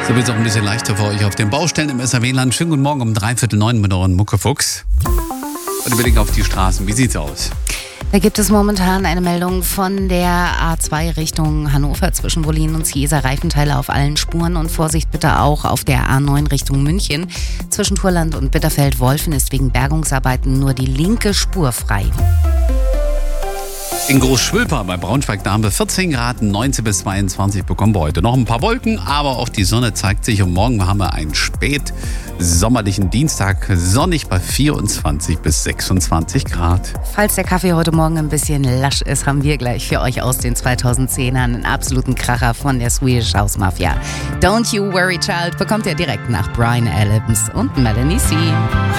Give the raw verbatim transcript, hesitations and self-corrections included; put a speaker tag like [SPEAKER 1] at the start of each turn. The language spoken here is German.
[SPEAKER 1] So wird es auch ein bisschen leichter für euch auf den Baustellen im S R W-Land. Schönen guten Morgen um dreiviertel neun mit euren Muckefuchs. Und wir blicken auf die Straßen. Wie sieht's aus?
[SPEAKER 2] Da gibt es momentan eine Meldung von der A zwei Richtung Hannover zwischen Wollin und Ziesa. Reifenteile auf allen Spuren und Vorsicht bitte auch auf der A neun Richtung München. Zwischen Thurland und Bitterfeld-Wolfen ist wegen Bergungsarbeiten nur die linke Spur frei.
[SPEAKER 1] In Großschwülper bei Braunschweig, da haben wir vierzehn Grad, neunzehn bis zweiundzwanzig bekommen wir heute. Noch ein paar Wolken, aber auch die Sonne zeigt sich. Und morgen haben wir einen spät sommerlichen Dienstag, sonnig bei vierundzwanzig bis sechsundzwanzig Grad.
[SPEAKER 2] Falls der Kaffee heute Morgen ein bisschen lasch ist, haben wir gleich für euch aus den zweitausendzehnern einen absoluten Kracher von der Swedish House Mafia. Don't You Worry Child bekommt ihr direkt nach Bryan Adams und Melanie C.